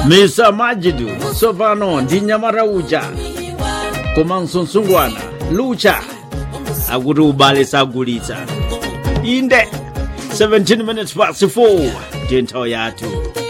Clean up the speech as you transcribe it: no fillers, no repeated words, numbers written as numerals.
Misa Majidu Sovano Ndinyamara uja komanso msungwana lucha akuti ubale sagulitsa inde 17 minutes past 4 ndiyo nthawi yathu